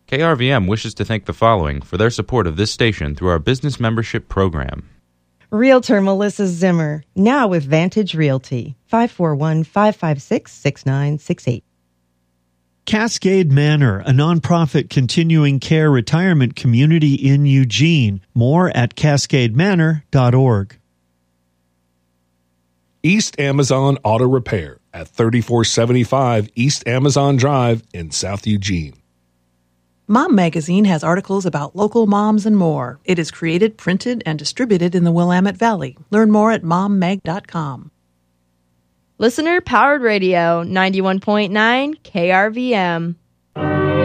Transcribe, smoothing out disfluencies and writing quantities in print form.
KRVM wishes to thank the following for their support of this station through our business membership program. Realtor Melissa Zimmer, now with Vantage Realty, 541-556-6968. Cascade Manor, a nonprofit continuing care retirement community in Eugene. More at cascademanor.org. East Amazon Auto Repair at 3475 East Amazon Drive in South Eugene. Mom Magazine has articles about local moms and more. It is created, printed, and distributed in the Willamette Valley. Learn more at mommag.com. Listener Powered Radio, 91.9 KRVM.